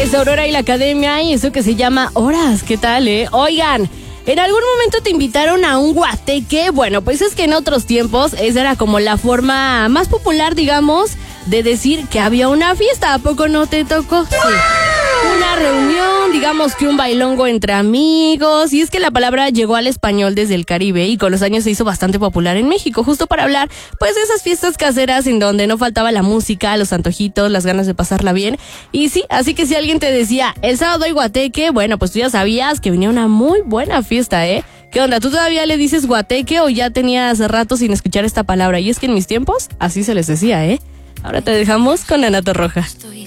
es Aurora y la Academia y eso que se llama Horas. ¿Qué tal, Oigan, ¿en algún momento te invitaron a un guateque? Bueno, pues es que en otros tiempos esa era como la forma más popular, digamos, de decir que había una fiesta. ¿A poco no te tocó? Sí. Una reunión, digamos que un bailongo entre amigos. Y es que la palabra llegó al español desde el Caribe y con los años se hizo bastante popular en México, justo para hablar pues de esas fiestas caseras en donde no faltaba la música, los antojitos, las ganas de pasarla bien. Y sí, así que si alguien te decía el sábado hay guateque, bueno, pues tú ya sabías que venía una muy buena fiesta, ¿Qué onda? ¿Tú todavía le dices guateque o ya tenías rato sin escuchar esta palabra? Y es que en mis tiempos así se les decía, Ahora te dejamos con Ana Torroja.